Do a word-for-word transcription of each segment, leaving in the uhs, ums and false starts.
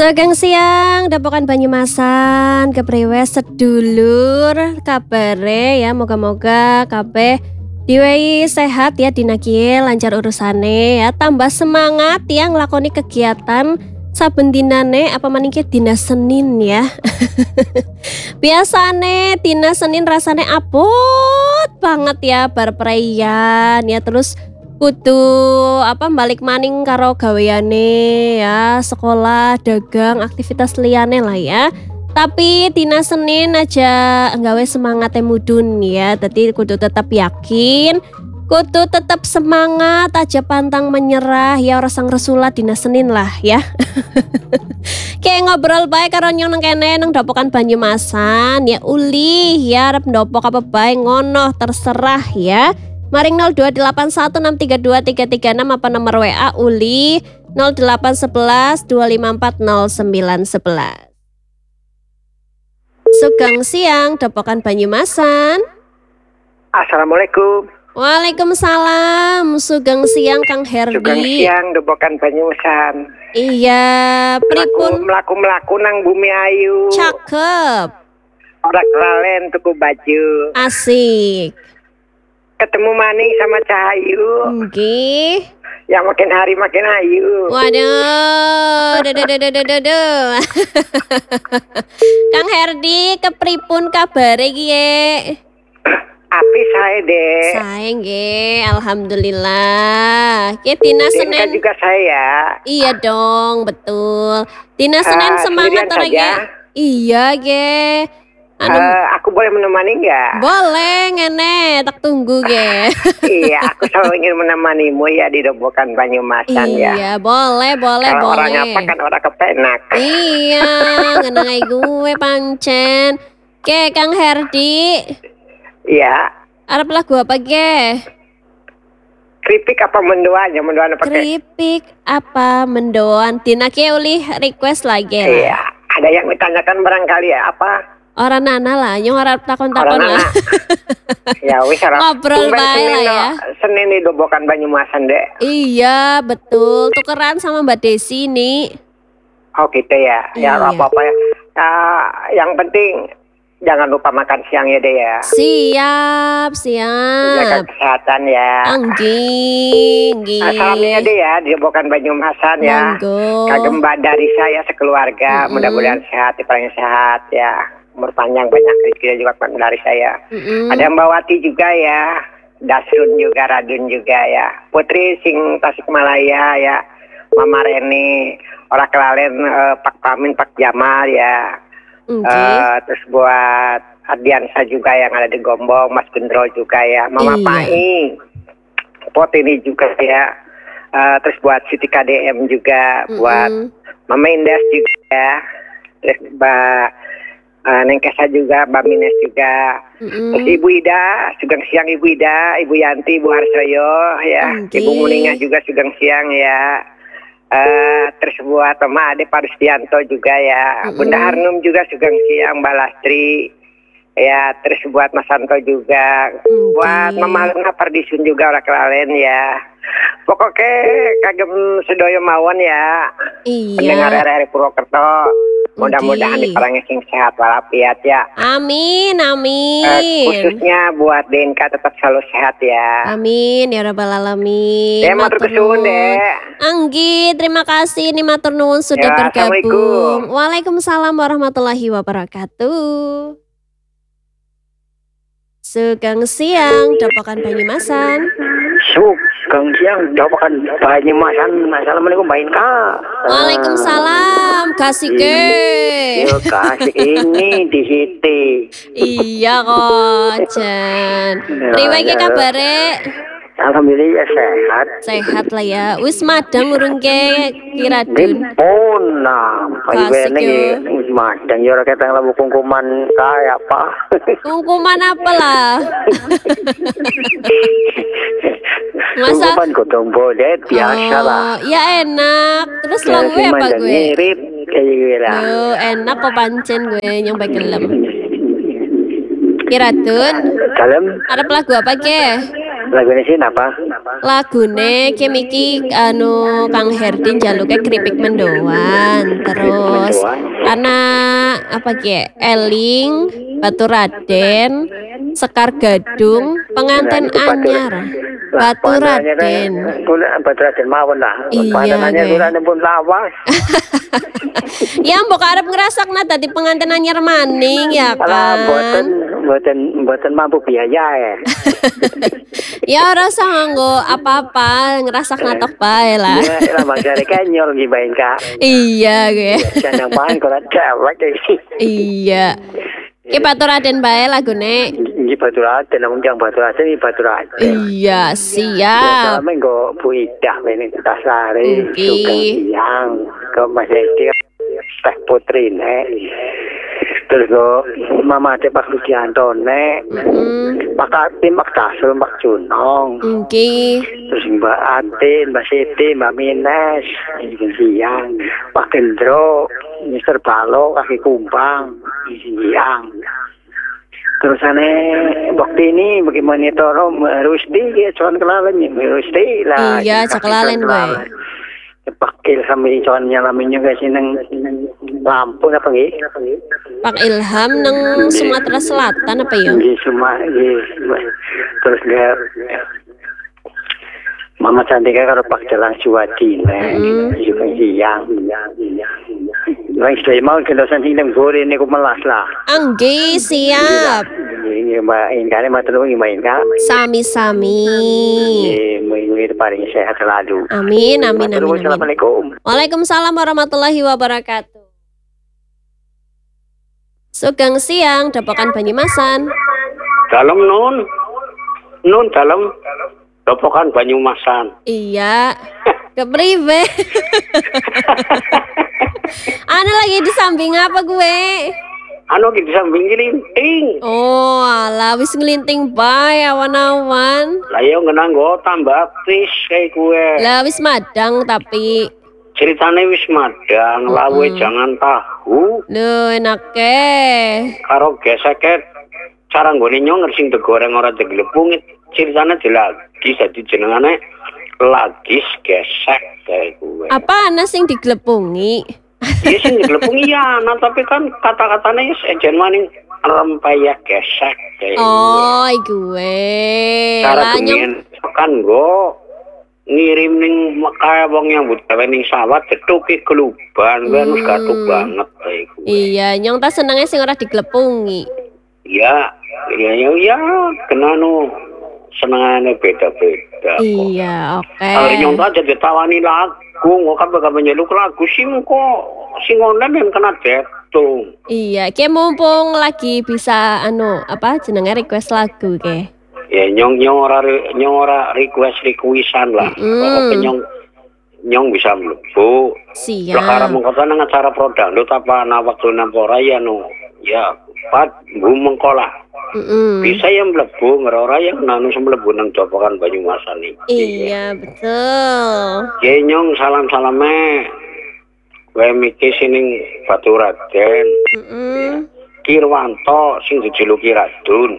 Sugeng siang, Dapokan Banyumasan, kepriwe sedulur, kabare ya, moga-moga kabeh diwehi sehat ya, dinakie lancar urusane ya, tambah semangat ya nglakoni kegiatan saben dinane apa maningke dina Senin ya. Biasane dina Senin rasane abot banget ya bar preyan ya, terus kudu apa balik maning karo gaweane ya, sekolah, dagang, aktivitas liyane lah ya. Tapi dina Senin aja nggawe semangate mudhun ya. Dadi kudu tetap yakin, kudu tetap semangat, aja pantang menyerah ya, ora sang resula dina Senin lah ya. Kayak ngobrol bae karo nyong nang kene nang Dapokan Banyumasan ya, uli ya arep ndopok apa bae ngono terserah ya. Maring nol dua delapan satu enam tiga dua tiga tiga enam apa nomor W A uli nol delapan satu satu dua lima empat nol sembilan satu satu. Sugeng siang, Dapokan Banyumasan. Assalamualaikum. Waalaikumsalam. Sugeng siang Kang Herdi. Sugeng siang Dapokan Banyumasan. Iya, pripun melaku melaku nang Bumi Ayu. Cakep. Ora kelalen tuku baju. Asik. Ketemu maning sama Cahayu. Nggih. Yang makin hari makin ayu. Waduh, duh, duh, duh, duh, duh, duh, duh. Kang Herdi, kepripun kabare iki ye? Api saya deh. Saya nggih, alhamdulillah. Ki dina Senin juga saya. Iya dong, betul. Dina Senin Uh, semangat sendirian ora saja? ge? Iya ge. Anu Eh, aku boleh menemani nggak? boleh ngene, tak tunggu ge. Iya, aku selalu ingin menemanimu ya di Dapokan Banyumasan ya. Iya, boleh, boleh, Kalau orang boleh. apa kan orang kepenak. Iya, ngenangai gue pancen. Ke Kang Herdi, Iya. arep lagu apa ge? Keripik apa mendoan? Ya mendoan apa pakai? Keripik apa mendoan? Dina ke uli request lagi lah. Iya, ada yang ditanyakan barangkali ya apa? Orang nana lah, nyong arep takon-takon Orang lah. nana. Ya wis ora. Ngobrol Tumben bae Senin lah do- ya. Senin di Dapokan Banyumasan deh. Iya, betul. Tukeran sama Mbak Desi nih. Oh gitu ya. Ya Iya. apa apa ya. Ah, yang penting jangan lupa makan siang ya deh ya. Siap, Jaga siap. kesehatan ya. Anggi, anggi. Ah, salamnya deh ya di Dapokan Banyumasan ya. Monggo. Kagem Mbak dari saya sekeluarga, Mm-mm. mudah-mudahan sehat, dipaling sehat ya. Umur panjang, banyak rezeki juga dari saya. Mm-mm. Ada Mbak Wati juga ya, Dasrun juga, Radun juga ya, Putri sing Tasikmalaya ya, Mama Reni, orang kelalen eh, Pak Pamin, Pak Jamal ya. Nggih. Eh, terus buat Ardiansa juga yang ada di Gombong, Mas Gendro juga ya, Mama Iya. Pai, Pot ini juga ya. Eh, terus buat Siti K D M juga, buat Mm-mm. Mama Indah juga ya. Terus Mbak eh, Neng Kesa juga, Mbak Mines juga. Mm-mm. Terus Ibu Ida, sugeng siang Ibu Ida, Ibu Yanti, Ibu Harsoyo ya. Nggih. Ibu Muninga juga sugeng siang ya. Eh, terus buat Mama Ade Parustianto juga ya. Mm-mm. Bunda Harnum juga sugeng siang, Mbak Lastri. Ya, terus buat Mas Santo juga. Nggih. Buat Mama Luna Pardisun juga orang kelalen ya. Pokoknya kagem sedoyo mawon ya. Pendengar Iya. R R I Purwokerto. Mudah-mudahan Nggih. diparingi sing sehat walafiat ya. Amin, Eh, amin. khususnya buat D N K tetap selalu sehat ya. Amin ya rabbal alamin. Ya, matur kesuwun, Dek. Anggi, terima kasih nih matur nuwun sudah Ya, bergabung. Assalamualaikum. Waalaikumsalam warahmatullahi wabarakatuh. Sugeng siang, Dapokan Banyumasan. Sugeng siang, Dapokan Banyumasan. Assalamualaikum Mbak Inka. Waalaikumsalam, kasih ke. Yo kasih ini di Siti. Iya kok, Jan. Priwe iki kabare? Alhamdulillah sehat. Sehat lah ya. Wis madang urung ke Kiradun. Dimpun nah, Kasih, ini yo. wis madang yo ora ketang labu kungkuman kaya apa. Kungkuman apa lah? Masa Kungkuman godong bodet biasa lah. Oh, ya enak. Terus lagu Kasih apa mandang gue? Ngirit kayak gitu lah. Yo, enak kok pancen gue nyampe gelem. Kiradun, Kalem arep lagu apa ke? Lagune sih apa? Lagune ki miki anu Kang Herdin jaluke Kripik Mendoan. Terus ana apa ki? Eling, Baturaden, Sekar Gadung, pengantin anyar. Baturaden. Kula Baturaden mawon lah. Iya, Pandangannya gue. kula pun lawas. Ya mbok arep ngrasakna dadi pengantin anyar maning ya Alah mboten kan. mboten mboten mampu biaya ya. Ya ora usah nganggo apa-apa, ngrasakna tok bae lah. Ya lah maksare kenyol gibain Kak. Iya gue. Jangan pangan kula cewek iki. Iya. Ki Baturaden bae lagune. Iki Baturaden namun yang Baturaden iki Baturaden. Iya, siap. Sampe nggo Bu Idah ini Tasari, Oke. Sugeng Siang, ke Mas Edi, Teh Putri nek. Terus go Mama Ade Pak Lugianto nek. Hmm, Pak Atim, Pak Tasul, Pak Junong. nggih. Terus Mbak Antin, Mbak Siti, Mbak Mines, Sugeng Siang, Pak Gendro, Mister Balo, Kaki Kumbang, Siang. Terus aneh waktu ini bagaimana toro Rusti ya cuman kelalen ya Rusti lah. Iya, cekelalen gue. Pakil sampai cuman nyalamin juga sineng lampu apa nggih? Pak Ilham nang Sumatera Selatan apa ya? Nggih semua nggih. Terus dia Mama Cantika karo Pak Jalang Suwadi nek juga siang. Wong sedaya mau kendosan sing nang gore niku melas lah. Angge siap. Ini Mbak Inka matur nuwun Mbak Inka. Sami-sami. Nggih, mugi paring sehat selalu. Amin amin Matur nuwun, amin amin. Assalamualaikum. Waalaikumsalam warahmatullahi wabarakatuh. Sugeng siang, Dapokan Banyumasan. Dalam nun, nun dalam Dapokan Banyumasan. Iya. Kepriwe? Ana lagi di samping apa gue? Anu di samping gelinting. Oh, alah wis nglinting bae awan-awan. Lah yo ngenang go tambah tis kayak gue. Lah wis madang tapi Ceritane wis madang, lawe jangan tahu. lho enake. Karo geseket cara nggone nyong sing digoreng ora diglepung. Ceritane dilagi dadi jenengane lagi gesek kayak gue. Apa ana sing diglepungi? Iya sing diglepung iya, nah tapi kan kata-katanya ya sejen maning rempeyek gesek kayak Oh, gue. cara Lah nyong kemudian kan go ngirim ning kaya wong yang gawe ning sawat cetuki keluban gue harus gatuk banget kayak gue. iya, nyong ta senenge sing ora diglepungi. Ya, ya ya ya kena nu senengane beda-beda kok. Iya, oke. Hari nyong tak jadi tawani lagu, kok kan bakal menyeluk lagu sing kok sing online yang kena detung. Iya, ki mumpung lagi bisa anu apa jenenge request lagu ke. Ya nyong nyong ora re- nyong ora request requestan lah. Mm. Pokoknya nyong nyong bisa mlebu. Perkara Siap. mengkota nang acara produk lu apa ana waktu nampora ya no. Ya, pat bu mengkola. Mm-mm. Bisa yang mlebu ngerora yang nanu mlebu nang Dapokan Banyumasan iki. Iya, betul. Ya nyong salam-salame. Kowe mikir sining Baturaden. Mm-mm. Kirwanto sing dijuluki Radun.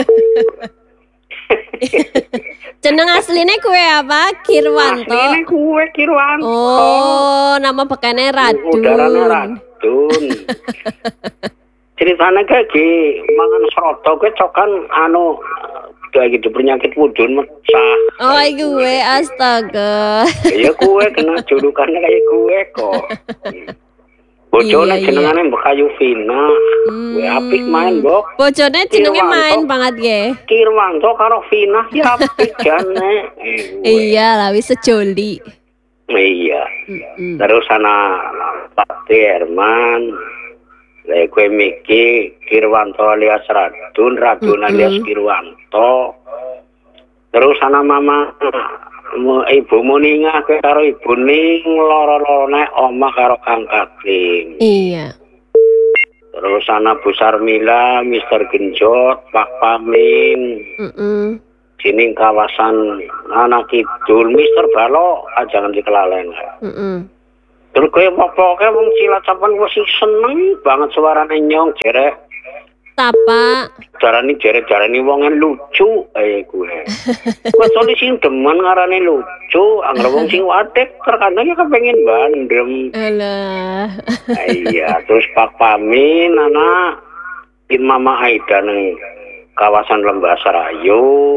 Jeneng asline kue apa? Kirwanto. Asline kuwe Kirwanto. Oh, nama bekane Udarane Radun. Radun. Ceritanya kayak gini, mangan seroto gue cokan anu kayak gitu penyakit wudun mecah. Oh, gue astaga. Ya gue kena julukannya kayak gue kok. Bojone Iya, iya. jenengane Mbak Kayu Vina. Gue apik main, Bok. Bojone jenenge Kirwanto. main banget ge. Kirwanto karo Vina ya apik jane. Eh, gue. Iya lah wis sejoli. Iya. Mm-mm. Terus ana Pak Herman. Lah gue mikir Kirwanto alias Radun, Radun Mm-mm. alias Kirwanto. Terus ana mama mu- ibu Muninga gue karo ibu Ning loro-lorone omah karo Kang Katling. Iya. Terus ana Bu Sarmila, Mister Genjot, Pak Pamin, Mm-mm. sining kawasan anak kidul Mister Balo ah, jangan dikelalen. Mm-mm. Terus gue pokoknya wong Cilacapan gue sih seneng banget suarane nyong jerek Tapa. Jarani jare-jarani wong lucu ae kuwe. Kok soalnya sing demen ngarane lucu, anggere wong sing watek terkadang ya kepengin bandem. Alah. Iya, terus Pak Pamin anak in Mama Aida nang kawasan Lembah Sarayu.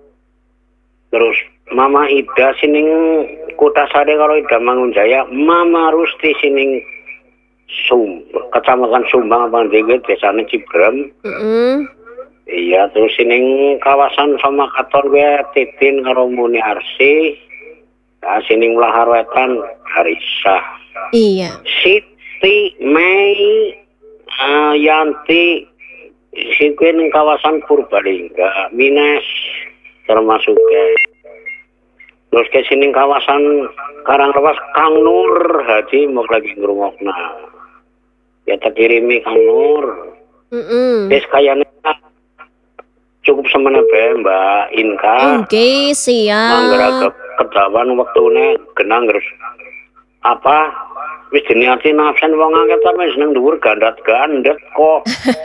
Terus Mama Ida sining Kutasari karo Ida Mangunjaya, Mama Rusti sining Sum, Kecamatan Sumbang apa dhewe desane Cibrem. Heeh. Iya, terus sining kawasan sama katon gue Titin karo Muni Arsi. Nah, sining Lahar Wetan Harisa. Iya. Siti Mei uh, Yanti sing ning kawasan Purbalingga, Mines termasuk ke. Terus ke sining kawasan Karanglewas Kang Nur Haji mau lagi ngrungokna. Ya tak kirimi Kang Nur. Heeh. Wis kayane cukup semana bae Mbak Inka. Oke, Anggere siap. kedawan wektune genang terus apa wis diniati nafsen wong akeh ta wis nang dhuwur gandat-gandet kok.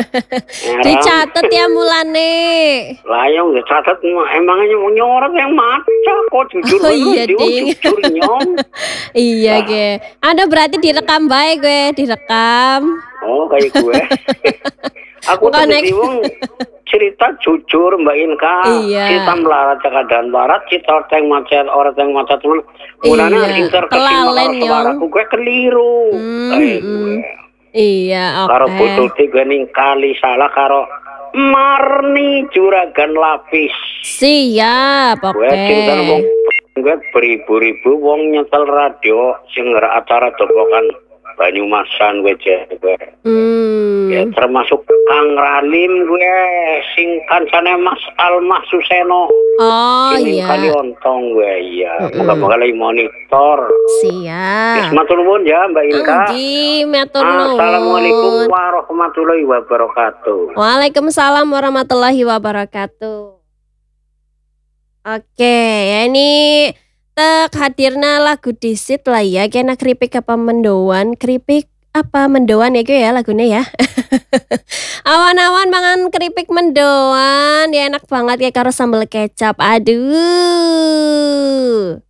Dicatet ya mulane. Lah yo catet emangnya nyorot yang maca kok jujur Oh, iya, banget, Ding. jujur nyong. Iya, ge. Anda berarti direkam baik gue, direkam. Oh kayak gue. Aku Bukan, tadi Nek. wong cerita jujur Mbak Inka, Iya. cerita melarat keadaan barat, cerita teng macet orang teng macet teman. Mulane Iya, harus interkesi kelalen, karo suaraku gue keliru. Hmm, Kayak hmm. gue. Iya, oke. Karo pututi gue ning kali salah karo Marni Juragan Lapis. Siap, oke. Gue cerita wong gue beribu-ribu wong nyetel radio sing ngera acara dobokan Banyumasan gue gue. Hmm. Ya, termasuk Kang Ralim gue sing kancane Mas Almah Suseno. Oh, Ini iya. kali ontong gue iya. Mm-mm. Moga-moga lagi monitor. Siap. Yes, matur nuwun ya Mbak Inka. Anggi, matur nuwun. Assalamualaikum warahmatullahi wabarakatuh. Waalaikumsalam warahmatullahi wabarakatuh. Oke, ya ini tek hadirna lagu disit lah ya. Kena keripik apa mendoan? Keripik apa mendoan ya gue ya lagunya ya. Awan-awan mangan keripik mendoan, ya enak banget ya karo sambal kecap. Aduh.